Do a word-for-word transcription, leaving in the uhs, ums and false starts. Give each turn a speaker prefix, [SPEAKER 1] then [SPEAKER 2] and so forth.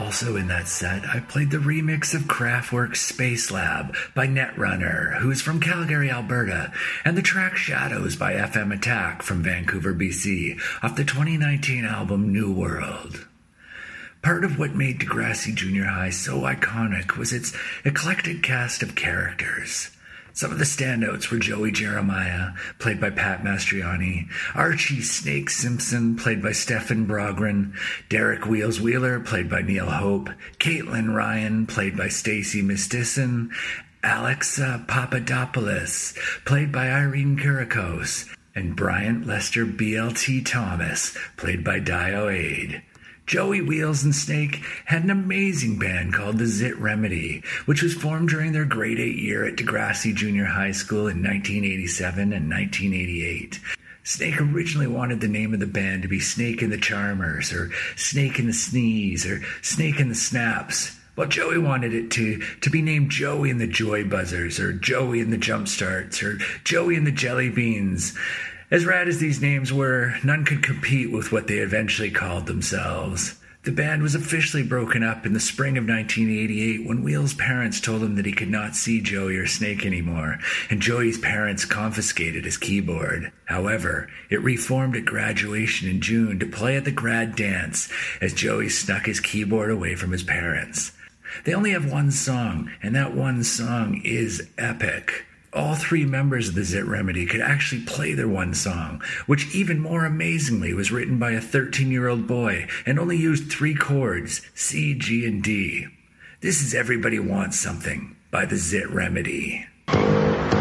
[SPEAKER 1] Also in that set, I played the remix of Kraftwerk's Space Lab by Netrunner, who is from Calgary, Alberta, and the track Shadows by F M Attack from Vancouver, B C, off the twenty nineteen album New World. Part of what made Degrassi Junior High so iconic was its eclectic cast of characters. Some of the standouts were Joey Jeremiah, played by Pat Mastriani, Archie Snake Simpson, played by Stefan Brogren, Derek Wheels Wheeler, played by Neil Hope, Caitlin Ryan, played by Stacey Mistison, Alexa Papadopoulos, played by Irene Kurikos, and Bryant Lester B L T Thomas, played by Dio Aid. Joey Wheels and Snake had an amazing band called the Zit Remedy, which was formed during their grade eight year at Degrassi Junior High School in nineteen eighty-seven and nineteen eighty-eight. Snake originally wanted the name of the band to be Snake and the Charmers, or Snake and the Sneeze, or Snake and the Snaps, while Joey wanted it to, to be named Joey and the Joy Buzzers, or Joey and the Jumpstarts, or Joey and the Jelly Beans. As rad as these names were, none could compete with what they eventually called themselves. The band was officially broken up in the spring of nineteen eighty-eight when Wheel's parents told him that he could not see Joey or Snake anymore, and Joey's parents confiscated his keyboard. However, it reformed at graduation in June to play at the grad dance as Joey snuck his keyboard away from his parents. They only have one song, and that one song is epic. All three members of the Zit Remedy could actually play their one song, which even more amazingly was written by a thirteen-year-old boy and only used three chords, C, G, and D. This is Everybody Wants Something by the Zit Remedy.